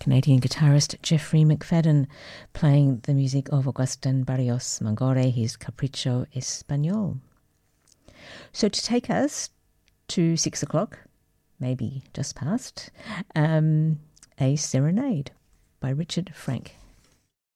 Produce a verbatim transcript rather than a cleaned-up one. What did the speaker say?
Canadian guitarist Jeffrey McFadden playing the music of Augustin Barrios Mangore, his Capricho Español. So to take us to six o'clock, maybe just past, um, a serenade by Richard Frank.